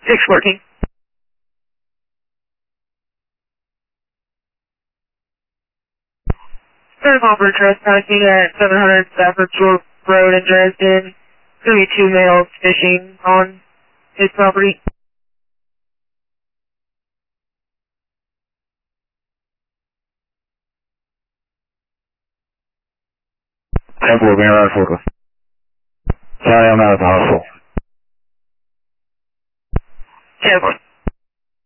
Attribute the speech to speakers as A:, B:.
A: 614. Third call for trespassing at 700 Stafford Shore Road in Dresden. Going to be 2 males fishing on his property.
B: 10-4 being around forklift. Sorry, I'm out at the hospital.
A: 10-4.